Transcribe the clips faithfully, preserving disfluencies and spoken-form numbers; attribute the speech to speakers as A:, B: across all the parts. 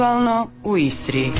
A: u Istri.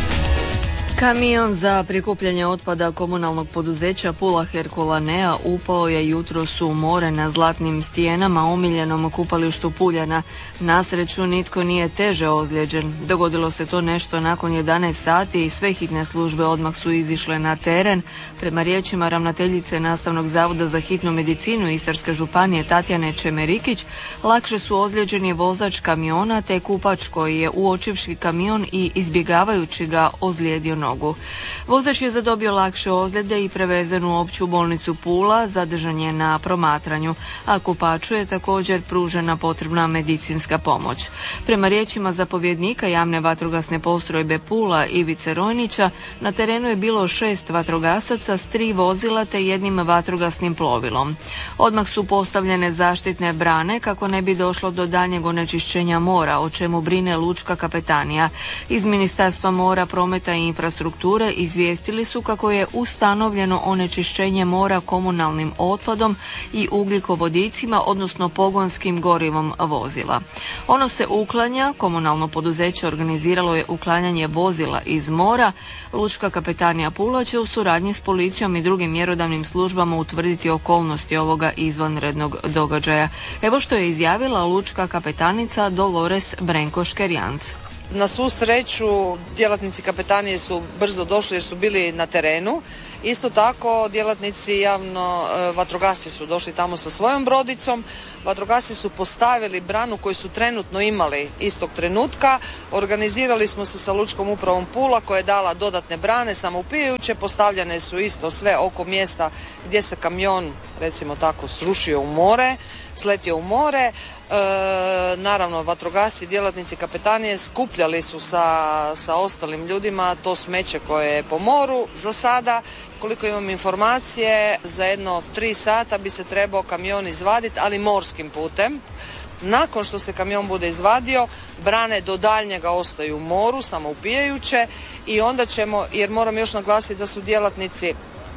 B: Kamion za prikupljanje otpada komunalnog poduzeća Pula Herkulanea upao je jutros u more na Zlatnim stijenama, omiljenom kupalištu Puljana. Na sreću nitko nije teže ozlijeđen. Dogodilo se to nešto nakon jedanaest sati i sve hitne službe odmah su izišle na teren. Prema riječima ravnateljice Nastavnog zavoda za hitnu medicinu Istarske županije Tatjane Čemerikić, lakše su ozlijeđeni vozač kamiona te kupač koji je uočivši kamion i izbjegavajući ga ozlijedio nogu. Vozač je zadobio lakše ozljede i prevezen u opću bolnicu Pula, zadržan je na promatranju, a kupaču je također pružena potrebna medicinska pomoć. Prema riječima zapovjednika javne vatrogasne postrojbe Pula Ivice Rojnića, na terenu je bilo šest vatrogasaca s tri vozila te jednim vatrogasnim plovilom. Odmah su postavljene zaštitne brane kako ne bi došlo do daljnjeg onečišćenja mora, o čemu brine Lučka kapetanija. Iz Ministarstva mora, prometa i infrastrukture izvijestili su kako je ustanovljeno onečišćenje mora komunalnim otpadom i ugljikovodicima, odnosno pogonskim gorivom vozila. Ono se uklanja, komunalno poduzeće organiziralo je uklanjanje vozila iz mora. Lučka kapetanija Pula će u suradnji s policijom i drugim mjerodavnim službama utvrditi okolnosti ovoga izvanrednog događaja. Evo što je izjavila lučka kapetanica Dolores Brenko-Škerjanc.
C: Na svu sreću djelatnici kapetanije su brzo došli jer su bili na terenu. Isto tako djelatnici javno vatrogasci su došli tamo sa svojom brodicom. Vatrogasci su postavili branu koju su trenutno imali istog trenutka. Organizirali smo se sa Lučkom upravom Pula koja je dala dodatne brane samoupijajuće. Postavljene su isto sve oko mjesta gdje se kamion, recimo tako, srušio u more, sletio u more. E, naravno, vatrogasci, djelatnici kapetanije skupljali su sa, sa ostalim ljudima to smeće koje je po moru. Za sada, koliko imam informacije, za jedno tri sata bi se trebao kamion izvaditi, ali morskim putem. Nakon što se kamion bude izvadio, brane do daljnjega ostaju u moru, samoupijajuće, i onda ćemo, jer moram još naglasiti da su djelatnici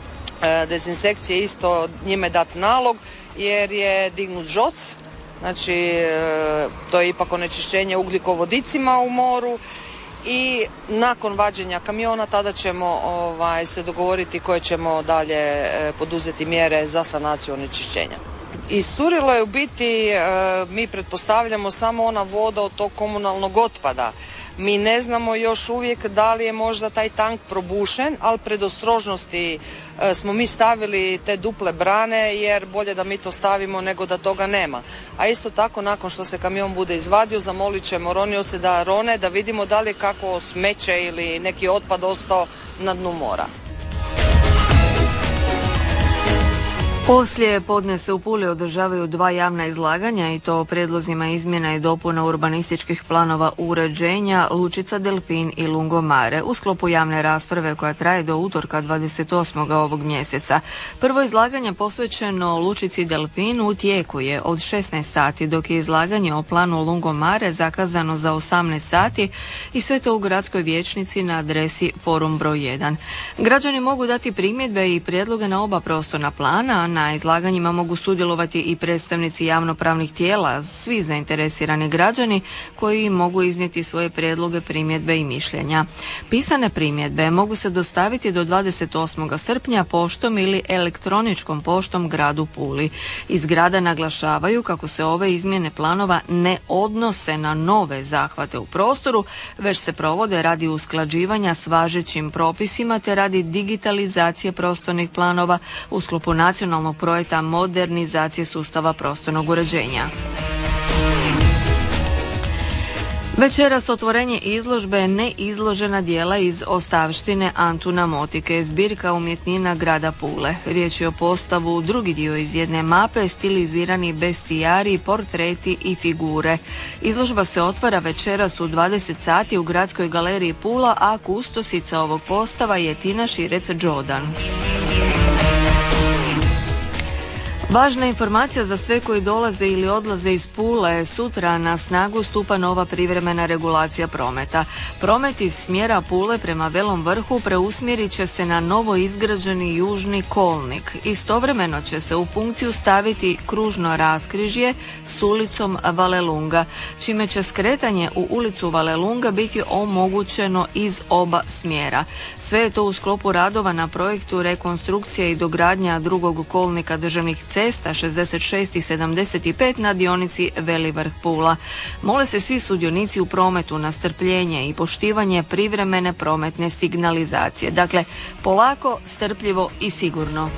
C: e, dezinsekcije isto njime dati nalog, jer je dignut žoc, znači e, to je ipak onečišćenje ugljikovodicima u moru. I nakon vađenja kamiona tada ćemo ovaj, se dogovoriti koje ćemo dalje e, poduzeti mjere za sanaciju onečišćenja. Iscurilo je u biti, e, mi pretpostavljamo, samo ona voda od tog komunalnog otpada. Mi ne znamo još uvijek da li je možda taj tank probušen, ali pred ostrožnosti e, smo mi stavili te duple brane, jer bolje da mi to stavimo nego da toga nema. A isto tako, nakon što se kamion bude izvadio, zamolit ćemo ronioce da rone, da vidimo da li je kako smeće ili neki otpad ostao na dnu mora.
B: Poslije podne se u Puli održavaju dva javna izlaganja, i to o prijedlozima izmjena i dopuna urbanističkih planova uređenja Lučica Delfin i Lungomare u sklopu javne rasprave koja traje do utorka dvadeset osmog ovog mjeseca. Prvo izlaganje posvećeno Lučici Delfin u tijeku je od šesnaest sati, dok je izlaganje o planu Lungomare zakazano za osamnaest sati, i sve to u gradskoj vijećnici na adresi Forum broj jedan. Građani mogu dati primjedbe i prijedloge na oba prostorna plana. Na izlaganjima mogu sudjelovati i predstavnici javnopravnih tijela, svi zainteresirani građani koji mogu iznijeti svoje prijedloge, primjedbe i mišljenja. Pisane primjedbe mogu se dostaviti do dvadeset osmog srpnja poštom ili elektroničkom poštom gradu Puli. Iz grada naglašavaju kako se ove izmjene planova ne odnose na nove zahvate u prostoru, već se provode radi usklađivanja s važećim propisima te radi digitalizacije prostornih planova u sklopu nacionalnog projekta modernizacije sustava prostornog uređenja. Večeras otvorenje izložbe neizložena djela iz ostavštine Antuna Motike, zbirka umjetnina grada Pule. Riječ je o postavu drugi dio iz jedne mape, stilizirani bestijari, portreti i figure. Izložba se otvara večeras u dvadeset sati u Gradskoj galeriji Pula, a kustosica ovog postava je Tina Širec Đodan. Važna informacija za sve koji dolaze ili odlaze iz Pule. Sutra na snagu stupa nova privremena regulacija prometa. Promet iz smjera Pule prema Velom Vrhu preusmjerit će se na novo izgrađeni južni kolnik. Istovremeno će se u funkciju staviti kružno raskrižje s ulicom Valelunga, čime će skretanje u ulicu Valelunga biti omogućeno iz oba smjera. Sve je to u sklopu radova na projektu rekonstrukcije i dogradnja drugog kolnika državnih cesta šezdeset šest i sedamdeset pet na dionici Veli Vrh Pula. Mole se svi sudionici u prometu na strpljenje i poštivanje privremene prometne signalizacije. Dakle, polako, strpljivo i sigurno.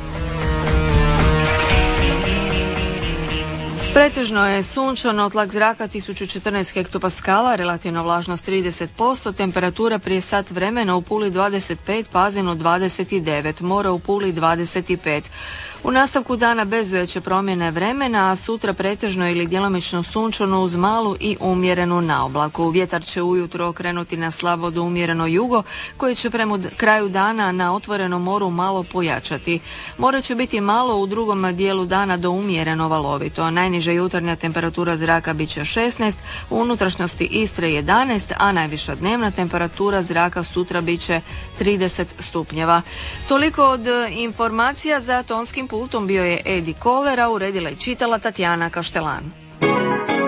B: Pretežno je sunčano, tlak zraka tisuću četrnaest hektopaskala, relativna vlažnost trideset posto, temperatura prije sat vremena u Puli dvadeset pet, Pazinu dvadeset devet, more u Puli dvadeset pet. U nastavku dana bez veće promjene vremena, a sutra pretežno ili djelomično sunčano uz malu i umjerenu naoblaku. Vjetar će ujutro okrenuti na slabo do umjereno jugo, koji će prema kraju dana na otvorenom moru malo pojačati. More će biti malo u drugom dijelu dana do umjereno valovito. Najniža jutarnja temperatura zraka bit će šesnaest, u unutrašnjosti Istre jedanaest, a najviša dnevna temperatura zraka sutra bit će trideset stupnjeva. Toliko od informacija. Za tonskim pultom bio je Edi Kolera, uredila i čitala Tatjana Kaštelan.